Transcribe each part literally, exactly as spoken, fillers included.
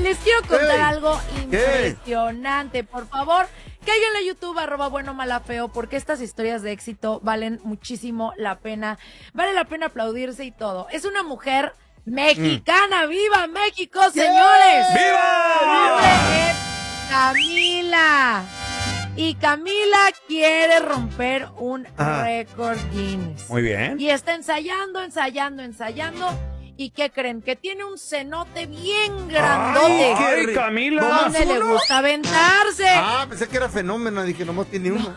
les quiero contar Hey. algo impresionante. Por favor, cáiganle a YouTube, arroba bueno mala feo, porque estas historias de éxito valen muchísimo la pena. Vale la pena aplaudirse y todo. Es una mujer mexicana. Mm. ¡Viva México, señores! ¡Viva! Su nombre es Camila. Y Camila quiere romper un Ajá. récord Guinness. Muy bien. Y está ensayando, ensayando, ensayando. ¿Y qué creen? Que tiene un cenote bien grandote. ¡Ay, ay, Camila! ¿Dónde le uno? gusta aventarse? Ah, pensé que era fenómeno. Dije, nomás tiene uno.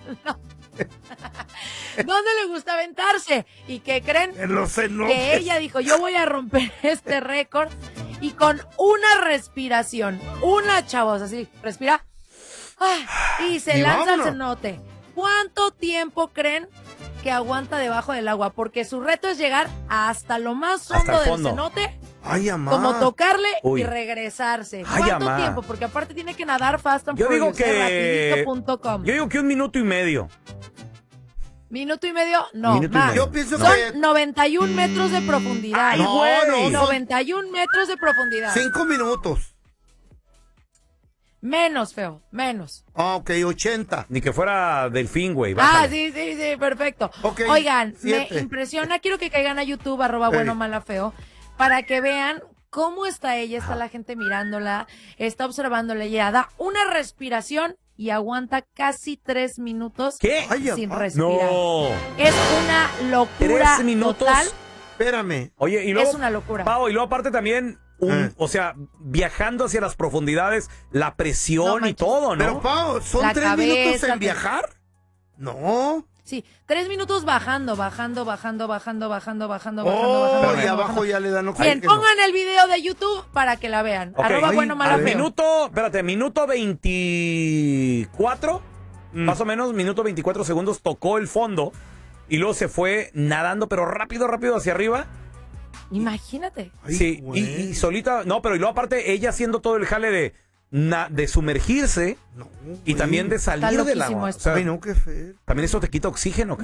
¿Dónde le gusta aventarse? ¿Y qué creen? En los cenotes. Que ella dijo, yo voy a romper este récord. Y con una respiración, una chavos, así, respira. Ah, y se Y lanza vámonos. al cenote. ¿Cuánto tiempo creen que aguanta debajo del agua? Porque su reto es llegar hasta lo más Hasta hondo el del fondo. cenote, Ay, amá. como tocarle Uy. y regresarse. Ay, ¿Cuánto amá. tiempo? Porque aparte tiene que nadar fast and Yo digo furious, eh, que... rapidito punto com. Yo digo que un minuto y medio. ¿Minuto y medio? No, Minuto y más. medio. Yo pienso Son que noventa y un metros de profundidad. Ay, güey. No, noventa y un metros de profundidad. cinco minutos. Menos, feo, menos. Ah, ok, ochenta. Ni que fuera delfín, güey. Ah, bájale. sí, sí, sí, perfecto. Ok, Oigan, siete. me impresiona, quiero que caigan a YouTube, arroba Hey. bueno, mala, feo, para que vean cómo está ella, está la gente mirándola, está observándola, ella da una respiración y aguanta casi tres minutos ¿Qué? Ay, sin amá. respirar. No. Es una locura Tres minutos. total, Espérame. Oye, y luego... es una locura. Pau, y luego aparte también... Un, Eh. O sea, viajando hacia las profundidades, la presión No y manches. todo, ¿no? Pero, Pau, ¿son La tres cabeza, minutos en te- viajar? No. Sí, tres minutos bajando, bajando, bajando, bajando, bajando, bajando, bajando, Oh, bajando. y bajando, abajo ya le dan Bien, oxígeno. pongan el video de YouTube para que la vean. Ok. Arroba Ay, bueno, mala, a ver. feo. Minuto, espérate, minuto veinticuatro, Mm. más o menos, minuto veinticuatro segundos, tocó el fondo y luego se fue nadando, pero rápido, rápido hacia arriba. Imagínate. Ay, sí, y, güey. y solita, no, pero y luego aparte ella haciendo todo el jale de, na- de sumergirse No, y güey. también de salir Está del loquísimo agua. O esto. sea, Ay, no, qué feo. también eso te quita oxígeno.